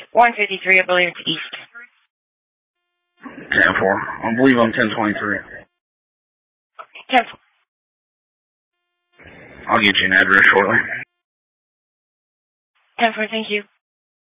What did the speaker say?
153, I believe it's east. 10-4. I believe I'm 1023. 10-4. I'll get you an address shortly. 10-4, thank you.